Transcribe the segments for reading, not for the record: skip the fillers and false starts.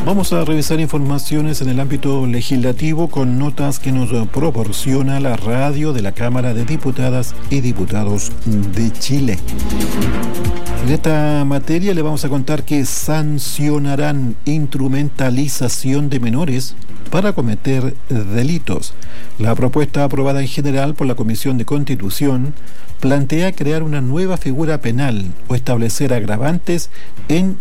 Vamos a revisar informaciones en el ámbito legislativo con notas que nos proporciona la radio de la Cámara de Diputadas y Diputados de Chile. En esta materia le vamos a contar que sancionarán instrumentalización de menores para cometer delitos. La propuesta aprobada en general por la Comisión de Constitución plantea crear una nueva figura penal o establecer agravantes en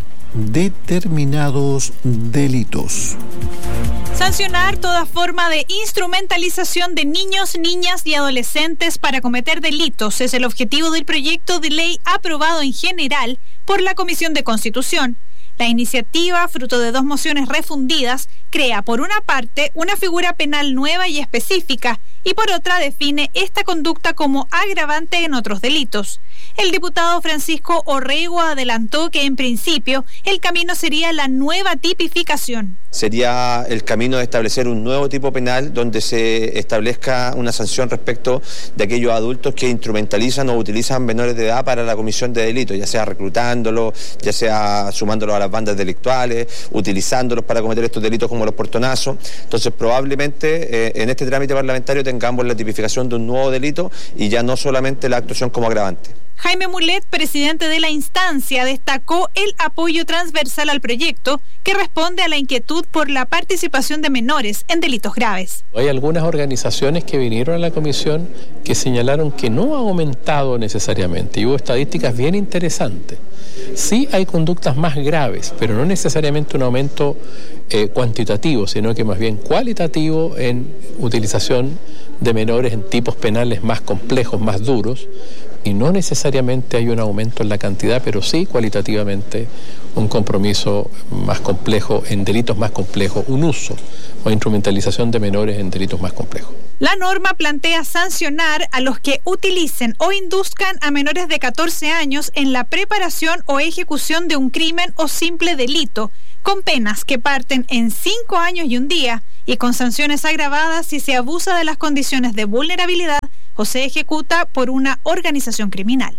determinados delitos. Sancionar toda forma de instrumentalización de niños, niñas y adolescentes para cometer delitos es el objetivo del proyecto de ley aprobado en general por la Comisión de Constitución. La iniciativa, fruto de 2 mociones refundidas, crea por una parte una figura penal nueva y específica y por otra define esta conducta como agravante en otros delitos. El diputado Francisco Orrego adelantó que en principio el camino sería la nueva tipificación. Sería el camino de establecer un nuevo tipo penal donde se establezca una sanción respecto de aquellos adultos que instrumentalizan o utilizan menores de edad para la comisión de delitos, ya sea reclutándolos, ya sea sumándolos a las bandas delictuales, utilizándolos para cometer estos delitos como los portonazos. Entonces probablemente en este trámite parlamentario tengamos la tipificación de un nuevo delito y ya no solamente la actuación como agravante. Jaime Mulet, presidente de la instancia, destacó el apoyo transversal al proyecto que responde a la inquietud por la participación de menores en delitos graves. Hay algunas organizaciones que vinieron a la comisión que señalaron que no ha aumentado necesariamente y hubo estadísticas bien interesantes. Sí hay conductas más graves, pero no necesariamente un aumento cuantitativo, sino que más bien cualitativo en utilización de menores en tipos penales más complejos, más duros, y no necesariamente hay un aumento en la cantidad, pero sí cualitativamente un compromiso más complejo en delitos más complejos, un uso o instrumentalización de menores en delitos más complejos. La norma plantea sancionar a los que utilicen o induzcan a menores de 14 años en la preparación o ejecución de un crimen o simple delito, con penas que parten en 5 años y 1 día y con sanciones agravadas si se abusa de las condiciones de vulnerabilidad o se ejecuta por una organización criminal.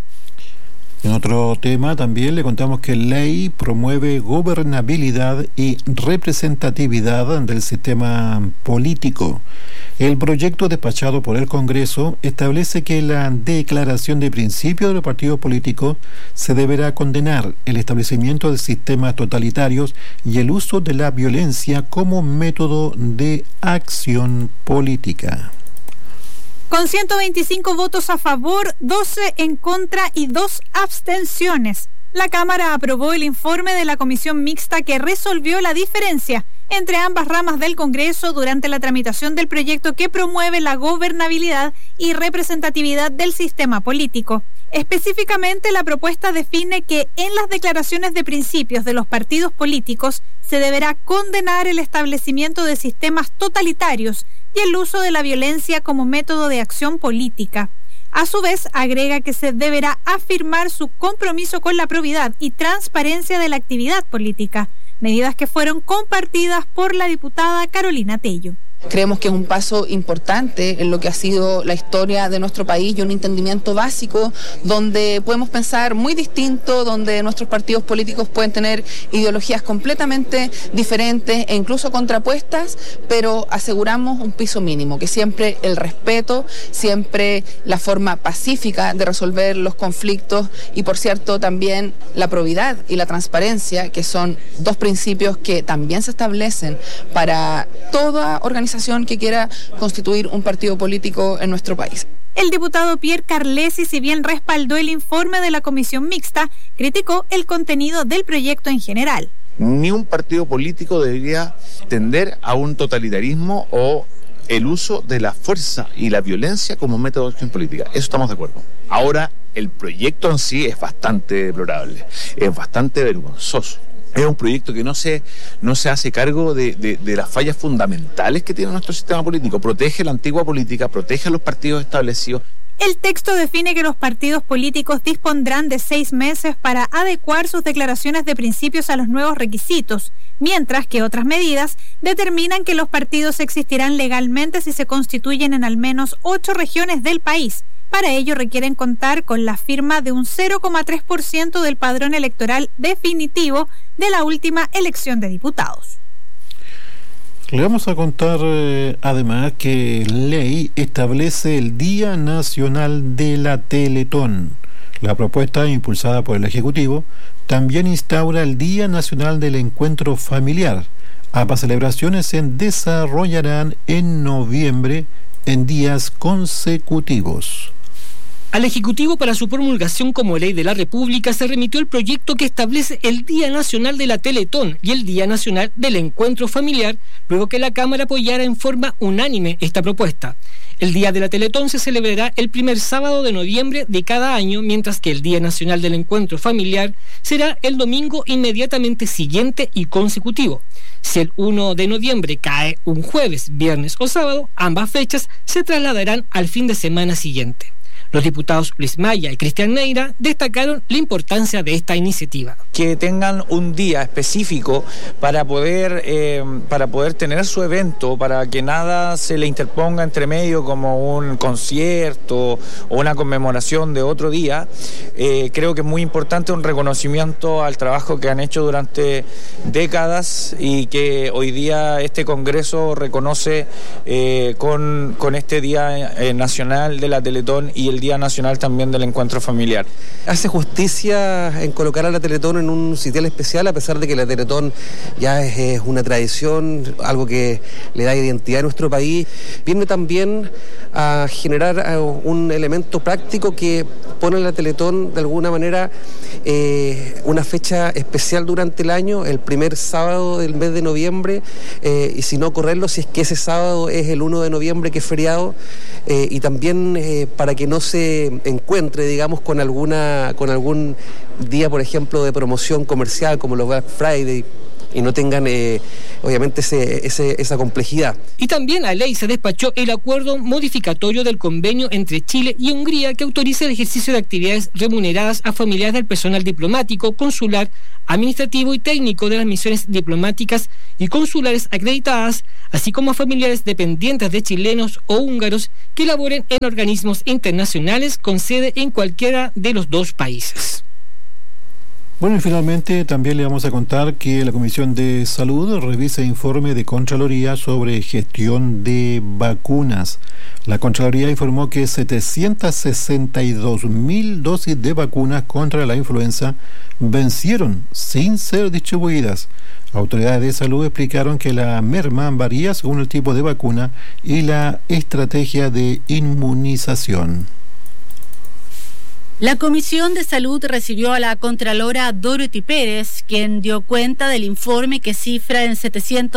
En otro tema también le contamos que la ley promueve gobernabilidad y representatividad del sistema político. El proyecto despachado por el Congreso establece que la declaración de principios de los partidos políticos se deberá condenar el establecimiento de sistemas totalitarios y el uso de la violencia como método de acción política. Con 125 votos a favor, 12 en contra y 2 abstenciones, la Cámara aprobó el informe de la Comisión Mixta que resolvió la diferencia entre ambas ramas del Congreso durante la tramitación del proyecto que promueve la gobernabilidad y representatividad del sistema político. Específicamente, la propuesta define que en las declaraciones de principios de los partidos políticos se deberá condenar el establecimiento de sistemas totalitarios y el uso de la violencia como método de acción política. A su vez, agrega que se deberá afirmar su compromiso con la probidad y transparencia de la actividad política, medidas que fueron compartidas por la diputada Carolina Tello. Creemos que es un paso importante en lo que ha sido la historia de nuestro país y un entendimiento básico donde podemos pensar muy distinto, donde nuestros partidos políticos pueden tener ideologías completamente diferentes e incluso contrapuestas, pero aseguramos un piso mínimo, que siempre el respeto, siempre la forma pacífica de resolver los conflictos y, por cierto, también la probidad y la transparencia, que son 2 principios que también se establecen para toda organización que quiera constituir un partido político en nuestro país. El diputado Pierre Carlesi, si bien respaldó el informe de la Comisión Mixta, criticó el contenido del proyecto en general. Ni un partido político debería tender a un totalitarismo o el uso de la fuerza y la violencia como método de acción política. Eso estamos de acuerdo. Ahora, el proyecto en sí es bastante deplorable, es bastante vergonzoso. Es un proyecto que no se hace cargo de las fallas fundamentales que tiene nuestro sistema político. Protege la antigua política, protege a los partidos establecidos. El texto define que los partidos políticos dispondrán de 6 meses para adecuar sus declaraciones de principios a los nuevos requisitos, mientras que otras medidas determinan que los partidos existirán legalmente si se constituyen en al menos 8 regiones del país, Para ello requieren contar con la firma de un 0,3% del padrón electoral definitivo de la última elección de diputados. Le vamos a contar además que ley establece el Día Nacional de la Teletón. La propuesta, impulsada por el Ejecutivo, también instaura el Día Nacional del Encuentro Familiar. Ambas celebraciones se desarrollarán en noviembre en días consecutivos. Al Ejecutivo, para su promulgación como ley de la República, se remitió el proyecto que establece el Día Nacional de la Teletón y el Día Nacional del Encuentro Familiar, luego que la Cámara apoyara en forma unánime esta propuesta. El Día de la Teletón se celebrará el primer sábado de noviembre de cada año, mientras que el Día Nacional del Encuentro Familiar será el domingo inmediatamente siguiente y consecutivo. Si el 1 de noviembre cae un jueves, viernes o sábado, ambas fechas se trasladarán al fin de semana siguiente. Los diputados Luis Maya y Cristian Neira destacaron la importancia de esta iniciativa. Que tengan un día específico para poder tener su evento, para que nada se le interponga entre medio como un concierto o una conmemoración de otro día. Creo que es muy importante un reconocimiento al trabajo que han hecho durante décadas y que hoy día este Congreso reconoce con este Día Nacional de la Teletón y el Día Nacional también del Encuentro Familiar. Hace justicia en colocar a la Teletón en un sitial especial, a pesar de que la Teletón ya es una tradición, algo que le da identidad a nuestro país. Viene también a generar un elemento práctico que pone la Teletón de alguna manera una fecha especial durante el año, el primer sábado del mes de noviembre, y si no correrlo, si es que ese sábado es el 1 de noviembre, que es feriado, y también para que no se encuentre, digamos, con algún día, por ejemplo, de promoción comercial como los Black Friday, y no tengan obviamente esa complejidad. Y también a ley se despachó el acuerdo modificatorio del convenio entre Chile y Hungría que autoriza el ejercicio de actividades remuneradas a familiares del personal diplomático, consular, administrativo y técnico de las misiones diplomáticas y consulares acreditadas, así como a familiares dependientes de chilenos o húngaros que laboren en organismos internacionales con sede en cualquiera de los dos países. Bueno, y finalmente también le vamos a contar que la Comisión de Salud revisa informe de Contraloría sobre gestión de vacunas. La Contraloría informó que 762.000 dosis de vacunas contra la influenza vencieron sin ser distribuidas. Autoridades de salud explicaron que la merma varía según el tipo de vacuna y la estrategia de inmunización. La Comisión de Salud recibió a la Contralora Dorothy Pérez, quien dio cuenta del informe que cifra en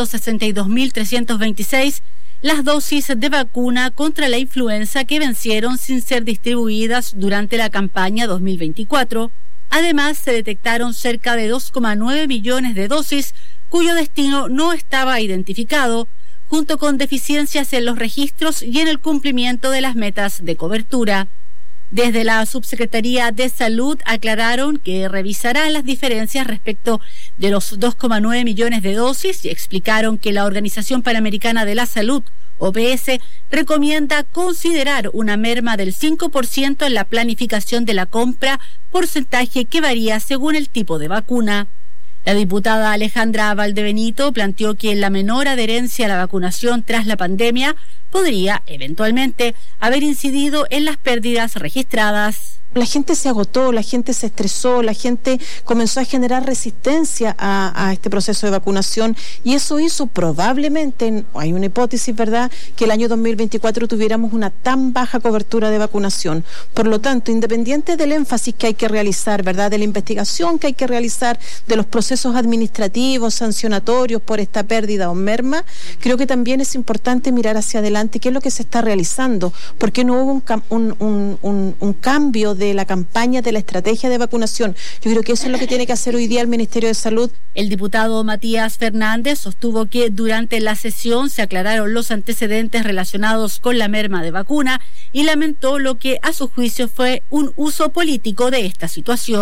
762.326 las dosis de vacuna contra la influenza que vencieron sin ser distribuidas durante la campaña 2024. Además, se detectaron cerca de 2,9 millones de dosis cuyo destino no estaba identificado, junto con deficiencias en los registros y en el cumplimiento de las metas de cobertura. Desde la Subsecretaría de Salud aclararon que revisarán las diferencias respecto de los 2,9 millones de dosis y explicaron que la Organización Panamericana de la Salud, OPS, recomienda considerar una merma del 5% en la planificación de la compra, porcentaje que varía según el tipo de vacuna. La diputada Alejandra Valdebenito planteó que la menor adherencia a la vacunación tras la pandemia podría, eventualmente, haber incidido en las pérdidas registradas. La gente se agotó, la gente se estresó, la gente comenzó a generar resistencia a este proceso de vacunación y eso hizo probablemente, hay una hipótesis, ¿verdad?, que el año 2024 tuviéramos una tan baja cobertura de vacunación. Por lo tanto, independiente del énfasis que hay que realizar, ¿verdad?, de la investigación que hay que realizar, de los procesos administrativos, sancionatorios por esta pérdida o merma, creo que también es importante mirar hacia adelante qué es lo que se está realizando, porque no hubo un cambio de la campaña, de la estrategia de vacunación. Yo creo que eso es lo que tiene que hacer hoy día el Ministerio de Salud. El diputado Matías Fernández sostuvo que durante la sesión se aclararon los antecedentes relacionados con la merma de vacuna y lamentó lo que a su juicio fue un uso político de esta situación.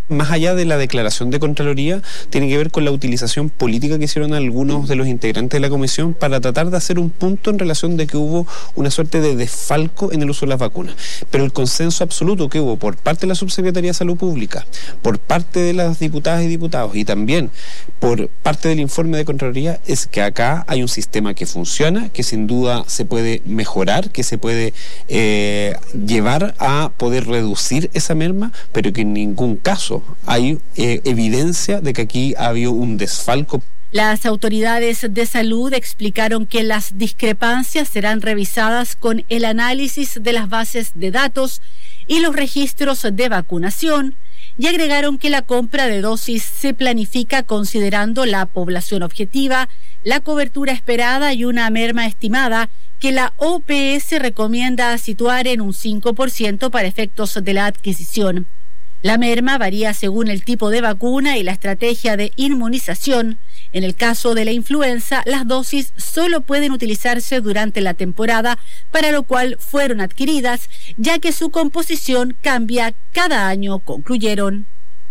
más allá de la declaración de Contraloría, tiene que ver con la utilización política que hicieron algunos de los integrantes de la comisión para tratar de hacer un punto en relación de que hubo una suerte de desfalco en el uso de las vacunas. Pero el consenso absoluto que hubo por parte de la Subsecretaría de Salud Pública, por parte de las diputadas y diputados y también por parte del informe de Contraloría es que acá hay un sistema que funciona, que sin duda se puede mejorar, que se puede llevar a poder reducir esa merma, pero que en ningún caso hay evidencia de que aquí ha habido un desfalco. Las autoridades de salud explicaron que las discrepancias serán revisadas con el análisis de las bases de datos y los registros de vacunación, y agregaron que la compra de dosis se planifica considerando la población objetiva, la cobertura esperada y una merma estimada que la OPS recomienda situar en un 5% para efectos de la adquisición. La merma varía según el tipo de vacuna y la estrategia de inmunización. En el caso de la influenza, las dosis solo pueden utilizarse durante la temporada, para lo cual fueron adquiridas, ya que su composición cambia cada año, concluyeron.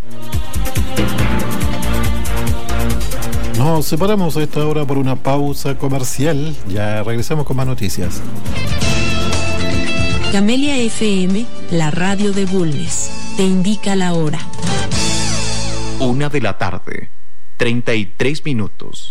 Nos separamos a esta hora por una pausa comercial. Ya regresamos con más noticias. Camelia FM, la radio de Bulnes, te indica la hora. 1:33 p.m.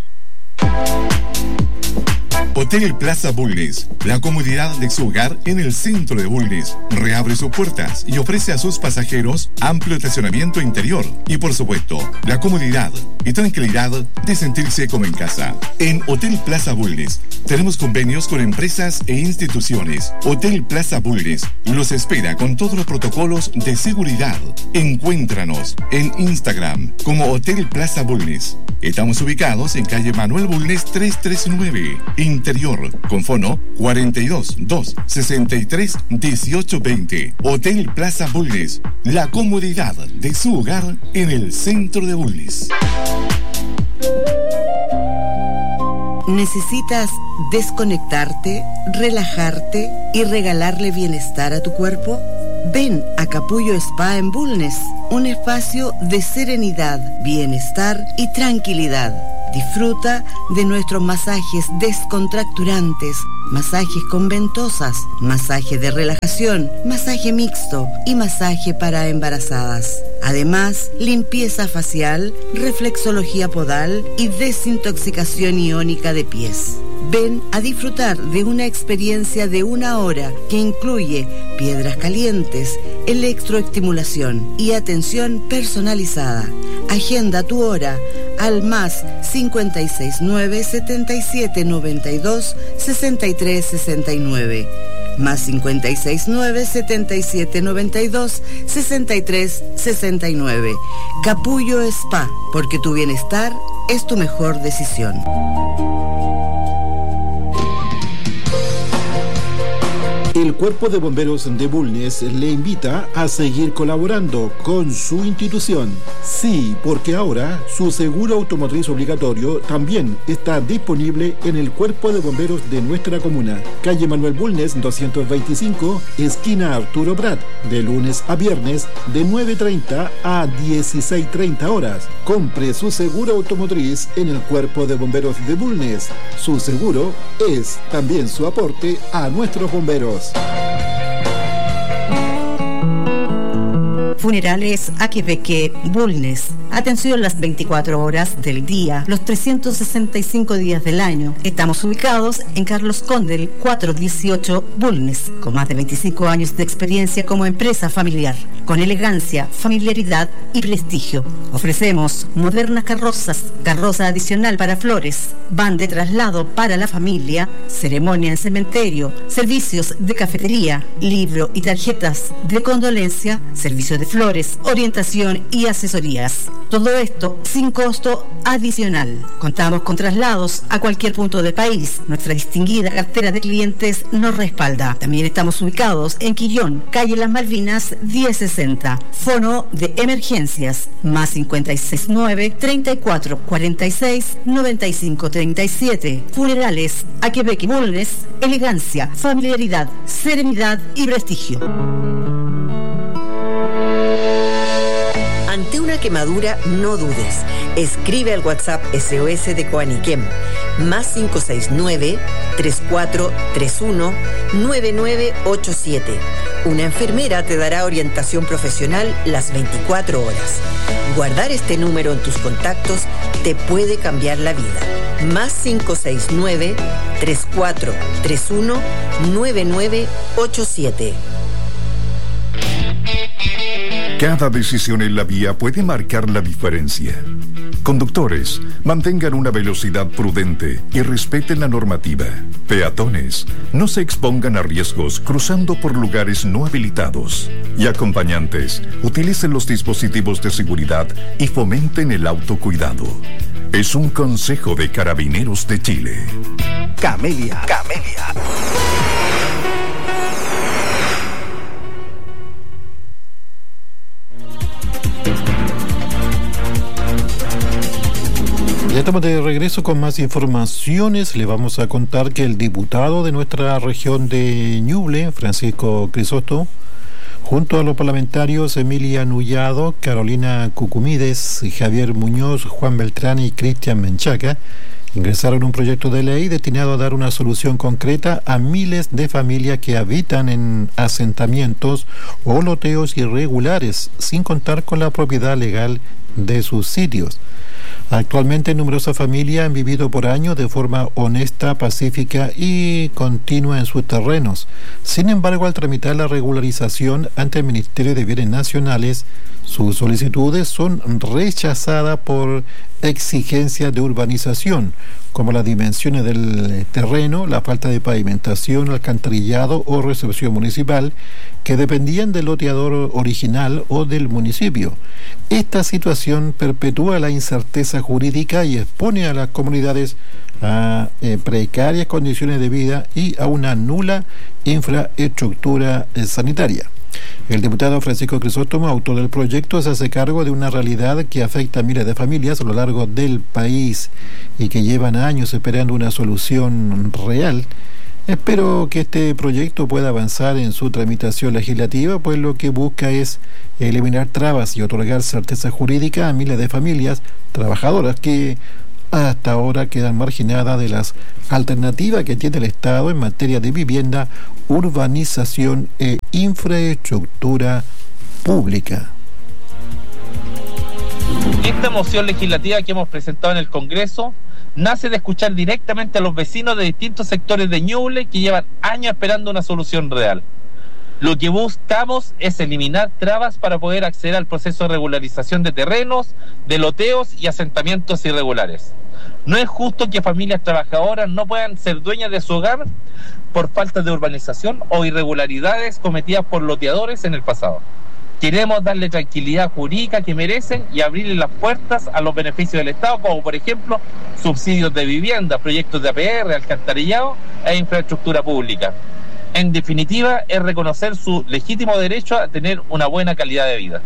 Hotel Plaza Bulnes, la comodidad de su hogar en el centro de Bulnes, reabre sus puertas y ofrece a sus pasajeros amplio estacionamiento interior y, por supuesto, la comodidad y tranquilidad de sentirse como en casa. En Hotel Plaza Bulnes tenemos convenios con empresas e instituciones. Hotel Plaza Bulnes los espera con todos los protocolos de seguridad. Encuéntranos en Instagram como Hotel Plaza Bulnes. Estamos ubicados en calle Manuel Bulnes 339, Interior, con fono 42 2 63 18 20. Hotel Plaza Bulnes, la comodidad de su hogar en el centro de Bulnes. ¿Necesitas desconectarte, relajarte y regalarle bienestar a tu cuerpo? Ven a Capullo Spa en Bulnes, un espacio de serenidad, bienestar y tranquilidad. Disfruta de nuestros masajes descontracturantes, masajes con ventosas, masaje de relajación, masaje mixto y masaje para embarazadas. Además, limpieza facial, reflexología podal y desintoxicación iónica de pies. Ven a disfrutar de una experiencia de 1 hora que incluye piedras calientes, electroestimulación y atención personalizada. Agenda tu hora al más 569 77 92 63 69. Más 569 77 92 63 69. Capullo Spa, porque tu bienestar es tu mejor decisión. El Cuerpo de Bomberos de Bulnes le invita a seguir colaborando con su institución. Sí, porque ahora su seguro automotriz obligatorio también está disponible en el Cuerpo de Bomberos de nuestra comuna. Calle Manuel Bulnes 225, esquina Arturo Prat, de lunes a viernes de 9:30 a 16:30 horas. Compre su seguro automotriz en el Cuerpo de Bomberos de Bulnes. Su seguro es también su aporte a nuestros bomberos. Funerales Aquebeque Bulnes. Atención las 24 horas del día, los 365 días del año. Estamos ubicados en Carlos Condel 418 Bulnes, con más de 25 años de experiencia como empresa familiar, con elegancia, familiaridad y prestigio. Ofrecemos modernas carrozas, carroza adicional para flores, van de traslado para la familia, ceremonia en cementerio, servicios de cafetería, libro y tarjetas de condolencia, servicio de flores, orientación y asesorías. Todo esto sin costo adicional. Contamos con traslados a cualquier punto del país. Nuestra distinguida cartera de clientes nos respalda. También estamos ubicados en Quillón, calle Las Malvinas 1060. Fono de emergencias más 569 34 46 95 37. Funerales Aquebeque Bulnes, elegancia, familiaridad, serenidad y prestigio. Ante una quemadura, no dudes. Escribe al WhatsApp SOS de Coaniquem, más 569-3431-9987. Una enfermera te dará orientación profesional las 24 horas. Guardar este número en tus contactos te puede cambiar la vida. Más 569-3431-9987. Cada decisión en la vía puede marcar la diferencia. Conductores, mantengan una velocidad prudente y respeten la normativa. Peatones, no se expongan a riesgos cruzando por lugares no habilitados. Y acompañantes, utilicen los dispositivos de seguridad y fomenten el autocuidado. Es un consejo de Carabineros de Chile. Camelia. Ya estamos de regreso con más informaciones. Le vamos a contar que el diputado de nuestra región de Ñuble, Francisco Crisóstomo, junto a los parlamentarios Emilia Nullado, Carolina Cucumides, Javier Muñoz, Juan Beltrán y Cristian Menchaca, ingresaron un proyecto de ley destinado a dar una solución concreta a miles de familias que habitan en asentamientos o loteos irregulares, sin contar con la propiedad legal de sus sitios. Actualmente numerosas familias han vivido por años de forma honesta, pacífica y continua en sus terrenos. Sin embargo, al tramitar la regularización ante el Ministerio de Bienes Nacionales, sus solicitudes son rechazadas por exigencias de urbanización, como las dimensiones del terreno, la falta de pavimentación, alcantarillado o recepción municipal, que dependían del loteador original o del municipio. Esta situación perpetúa la incerteza jurídica y expone a las comunidades a precarias condiciones de vida y a una nula infraestructura sanitaria. El diputado Francisco Crisóstomo, autor del proyecto, se hace cargo de una realidad que afecta a miles de familias a lo largo del país y que llevan años esperando una solución real. Espero que este proyecto pueda avanzar en su tramitación legislativa, pues lo que busca es eliminar trabas y otorgar certeza jurídica a miles de familias trabajadoras que hasta ahora quedan marginadas de las alternativas que tiene el Estado en materia de vivienda, urbanización e infraestructura pública. Esta moción legislativa que hemos presentado en el Congreso nace de escuchar directamente a los vecinos de distintos sectores de Ñuble que llevan años esperando una solución real. Lo que buscamos es eliminar trabas para poder acceder al proceso de regularización de terrenos, de loteos y asentamientos irregulares. No es justo que familias trabajadoras no puedan ser dueñas de su hogar por falta de urbanización o irregularidades cometidas por loteadores en el pasado. Queremos darle tranquilidad jurídica que merecen y abrirle las puertas a los beneficios del Estado, como por ejemplo subsidios de vivienda, proyectos de APR, alcantarillado e infraestructura pública. En definitiva, es reconocer su legítimo derecho a tener una buena calidad de vida.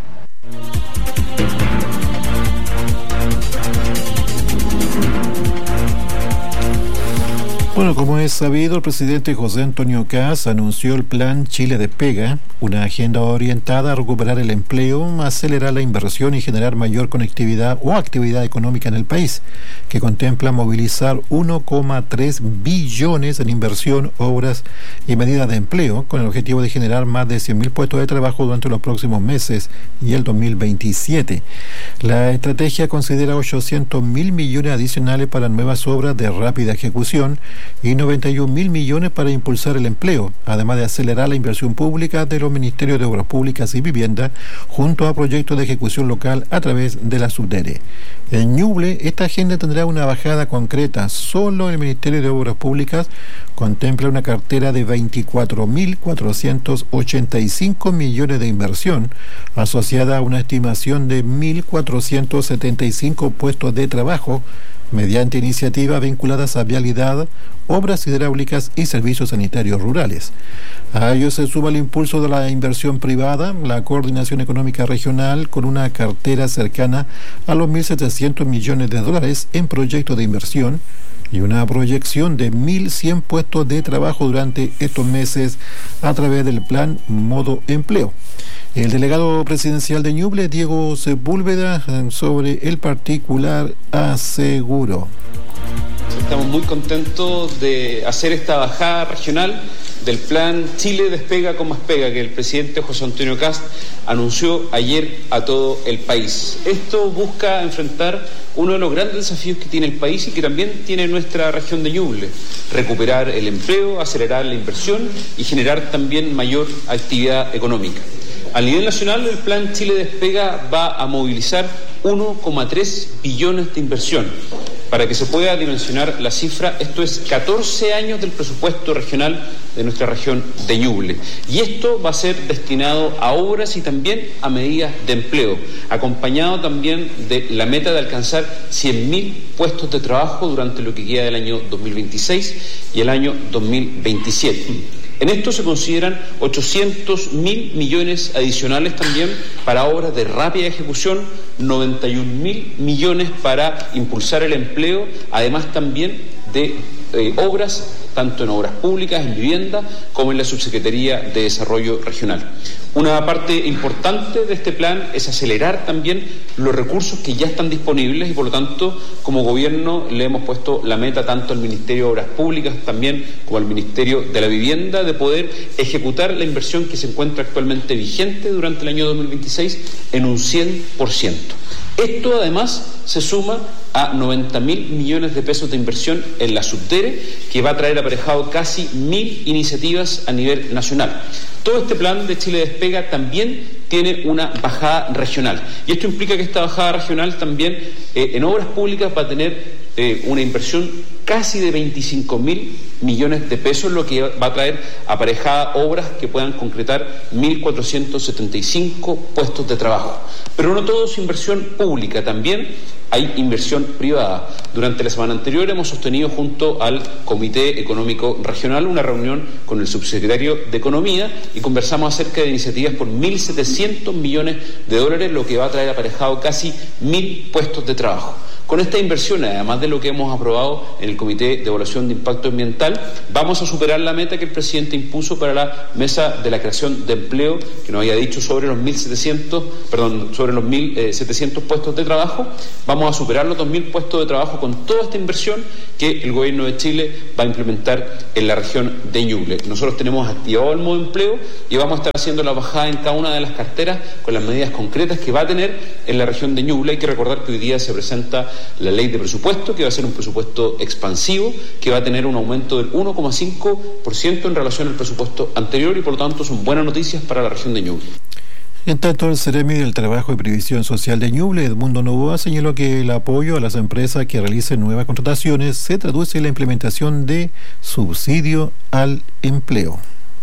Bueno, como es sabido, el presidente José Antonio Kast anunció el Plan Chile Despega, una agenda orientada a recuperar el empleo, acelerar la inversión y generar mayor conectividad o actividad económica en el país, que contempla movilizar 1,3 billones en inversión, obras y medidas de empleo, con el objetivo de generar más de 100.000 puestos de trabajo durante los próximos meses y el 2027. La estrategia considera 800.000 millones adicionales para nuevas obras de rápida ejecución y 91.000 millones para impulsar el empleo, además de acelerar la inversión pública de los Ministerios de Obras Públicas y Vivienda, junto a proyectos de ejecución local a través de la Subdere. En Ñuble, esta agenda tendrá una bajada concreta. Solo el Ministerio de Obras Públicas contempla una cartera de 24.485 millones de inversión, asociada a una estimación de 1.475 puestos de trabajo, mediante iniciativas vinculadas a vialidad, obras hidráulicas y servicios sanitarios rurales. A ello se suma el impulso de la inversión privada, la coordinación económica regional, con una cartera cercana a los 1.700 millones de dólares en proyectos de inversión y una proyección de 1.100 puestos de trabajo durante estos meses a través del plan Modo Empleo. El delegado presidencial de Ñuble, Diego Sepúlveda, sobre el particular aseguró. Estamos muy contentos de hacer esta bajada regional del plan Chile Despega con Más Pega que el presidente José Antonio Kast anunció ayer a todo el país. Esto busca enfrentar uno de los grandes desafíos que tiene el país y que también tiene nuestra región de Ñuble: recuperar el empleo, acelerar la inversión y generar también mayor actividad económica. A nivel nacional, el plan Chile Despega va a movilizar 1,3 billones de inversión. Para que se pueda dimensionar la cifra, esto es 14 años del presupuesto regional de nuestra región de Ñuble. Y esto va a ser destinado a obras y también a medidas de empleo, acompañado también de la meta de alcanzar 100.000 puestos de trabajo durante lo que queda del año 2026 y el año 2027. En esto se consideran 800.000 millones adicionales también para obras de rápida ejecución, 91.000 millones para impulsar el empleo, además también de obras, tanto en obras públicas, en vivienda, como en la Subsecretaría de Desarrollo Regional. Una parte importante de este plan es acelerar también los recursos que ya están disponibles y, por lo tanto, como gobierno le hemos puesto la meta tanto al Ministerio de Obras Públicas también como al Ministerio de la Vivienda de poder ejecutar la inversión que se encuentra actualmente vigente durante el año 2026 en un 100%. Esto además se suma a 90.000 millones de pesos de inversión en la Subdere, que va a traer aparejado casi 1.000 iniciativas a nivel nacional. Todo este plan de Chile Despega también tiene una bajada regional. Y esto implica que esta bajada regional también en obras públicas va a tener una inversión casi de 25.000 millones de pesos, lo que va a traer aparejada obras que puedan concretar 1.475 puestos de trabajo. Pero no todo es inversión pública, también hay inversión privada. Durante la semana anterior hemos sostenido junto al Comité Económico Regional una reunión con el subsecretario de Economía y conversamos acerca de iniciativas por 1.700 millones de dólares, lo que va a traer aparejado casi 1.000 puestos de trabajo. Con estas inversiones, además de lo que hemos aprobado en el Comité de Evaluación de Impacto Ambiental, vamos a superar la meta que el presidente impuso para la mesa de la creación de empleo, que nos había dicho sobre los 1.700 puestos de trabajo. Vamos a superar los 2.000 puestos de trabajo con toda esta inversión que el Gobierno de Chile va a implementar en la región de Ñuble. Nosotros tenemos activado el modo empleo y vamos a estar haciendo la bajada en cada una de las carteras con las medidas concretas que va a tener en la región de Ñuble. Hay que recordar que hoy día se presenta la ley de presupuesto, que va a ser un presupuesto expansivo, que va a tener un aumento del 1,5% en relación al presupuesto anterior y por lo tanto son buenas noticias para la región de Ñuble. En tanto, el Seremi del Trabajo y Previsión Social de Ñuble, Edmundo Novoa, señaló que el apoyo a las empresas que realicen nuevas contrataciones se traduce en la implementación de subsidio al empleo.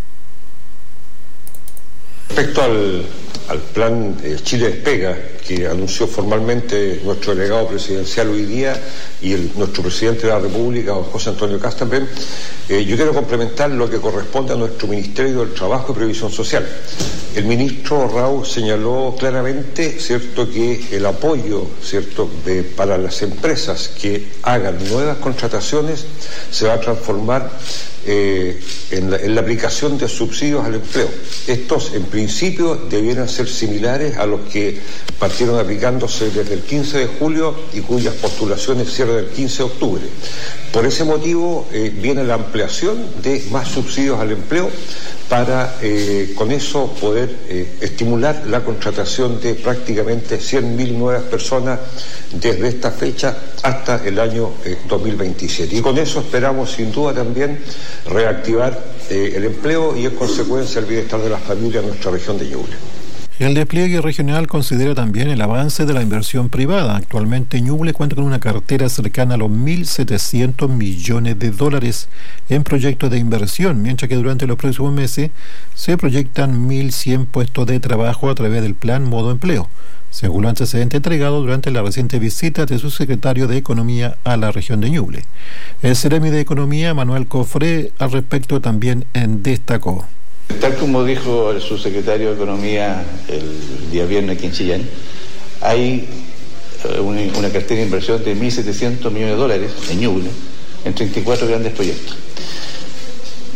Respecto al plan Chile Despega, que anunció formalmente nuestro delegado presidencial hoy día y nuestro presidente de la República, José Antonio Kast también, yo quiero complementar lo que corresponde a nuestro Ministerio del Trabajo y Previsión Social. El ministro Rau señaló claramente, cierto, que el apoyo, cierto, para las empresas que hagan nuevas contrataciones se va a transformar en la aplicación de subsidios al empleo. Estos, en principio, debieran ser similares a los que partieron aplicándose desde el 15 de julio y cuyas postulaciones cierran el 15 de octubre. Por ese motivo viene la ampliación de más subsidios al empleo para con eso poder estimular la contratación de prácticamente 100.000 nuevas personas desde esta fecha hasta el año 2027. Y con eso esperamos sin duda también reactivar el empleo y en consecuencia el bienestar de las familias en nuestra región de Ñuble. El despliegue regional considera también el avance de la inversión privada. Actualmente Ñuble cuenta con una cartera cercana a los 1.700 millones de dólares en proyectos de inversión, mientras que durante los próximos meses se proyectan 1.100 puestos de trabajo a través del plan Modo Empleo, según lo antecedente entregado durante la reciente visita de su secretario de Economía a la región de Ñuble. El Seremi de Economía, Manuel Cofré, al respecto también destacó. Tal como dijo el subsecretario de Economía el día viernes aquí en Chillán, hay una cartera de inversión de 1.700 millones de dólares en Ñuble, en 34 grandes proyectos. Hay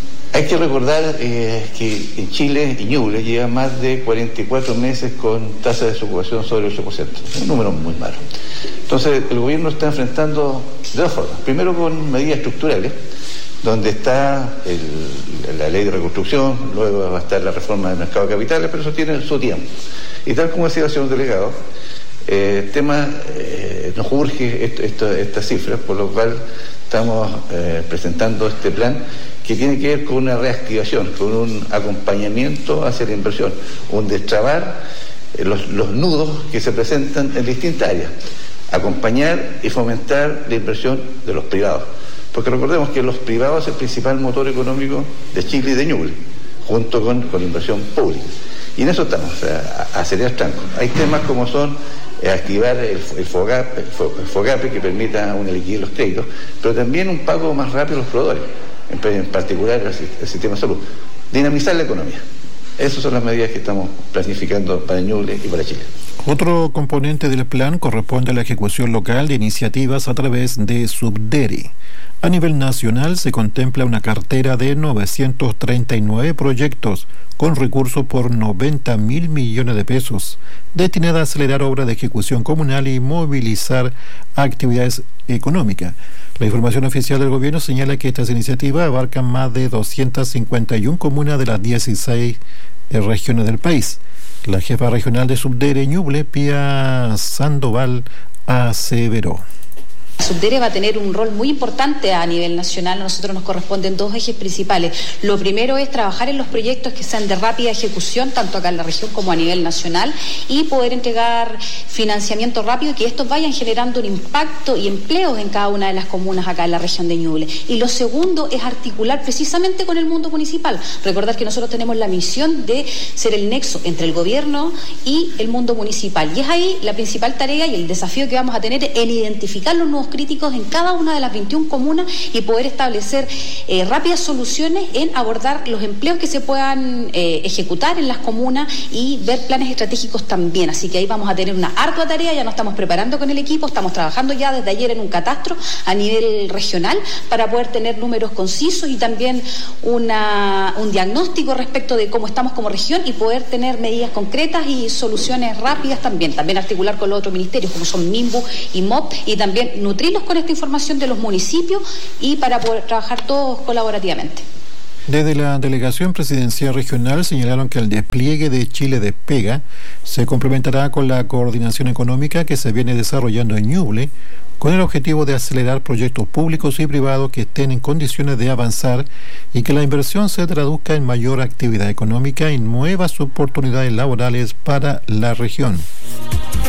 que recordar que en Chile y Ñuble lleva más de 44 meses con tasa de desocupación sobre el 8%, un número muy malo. Entonces el gobierno está enfrentando de dos formas. Primero con medidas estructurales, donde está la ley de reconstrucción, luego va a estar la reforma del mercado de capitales, pero eso tiene su tiempo. Y tal como decía el señor delegado, nos urge estas cifras, por lo cual estamos presentando este plan que tiene que ver con una reactivación, con un acompañamiento hacia la inversión, un destrabar los nudos que se presentan en distintas áreas, acompañar y fomentar la inversión de los privados, porque recordemos que los privados es el principal motor económico de Chile y de Ñuble, junto con la inversión pública. Y en eso estamos, acelerar trancos. Hay temas como son activar el FOGAPE que permita una liquidez de los créditos, pero también un pago más rápido a los proveedores, en particular el sistema de salud. Dinamizar la economía. Esas son las medidas que estamos planificando para Ñuble y para Chile. Otro componente del plan corresponde a la ejecución local de iniciativas a través de Subdere. A nivel nacional se contempla una cartera de 939 proyectos con recursos por 90.000 millones de pesos, destinada a acelerar obras de ejecución comunal y movilizar actividades económicas. La información oficial del gobierno señala que estas iniciativas abarcan más de 251 comunas de las 16 regiones del país. La jefa regional de Subdere Ñuble, Pía Sandoval, aseveró. Subdere va a tener un rol muy importante a nivel nacional. A nosotros nos corresponden dos ejes principales. Lo primero es trabajar en los proyectos que sean de rápida ejecución, tanto acá en la región como a nivel nacional, y poder entregar financiamiento rápido y que estos vayan generando un impacto y empleos en cada una de las comunas acá en la región de Ñuble. Y lo segundo es articular precisamente con el mundo municipal. Recordar que nosotros tenemos la misión de ser el nexo entre el gobierno y el mundo municipal. Y es ahí la principal tarea y el desafío que vamos a tener en identificar los nuevos críticos en cada una de las 21 comunas y poder establecer rápidas soluciones en abordar los empleos que se puedan ejecutar en las comunas y ver planes estratégicos también. Así que ahí vamos a tener una ardua tarea, ya nos estamos preparando con el equipo, estamos trabajando ya desde ayer en un catastro a nivel regional para poder tener números concisos y también un diagnóstico respecto de cómo estamos como región y poder tener medidas concretas y soluciones rápidas también articular con los otros ministerios como son MIMBU y MOP y también nutrirlos con esta información de los municipios y para poder trabajar todos colaborativamente. Desde la Delegación Presidencial Regional señalaron que el despliegue de Chile Despega se complementará con la coordinación económica que se viene desarrollando en Ñuble, con el objetivo de acelerar proyectos públicos y privados que estén en condiciones de avanzar y que la inversión se traduzca en mayor actividad económica y nuevas oportunidades laborales para la región.